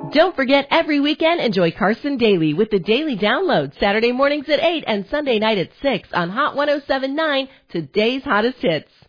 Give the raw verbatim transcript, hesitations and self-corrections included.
Don't forget, every weekend, enjoy Carson Daily with the Daily Download, Saturday mornings at eight and Sunday night at six on Hot one oh seven point nine, today's hottest hits.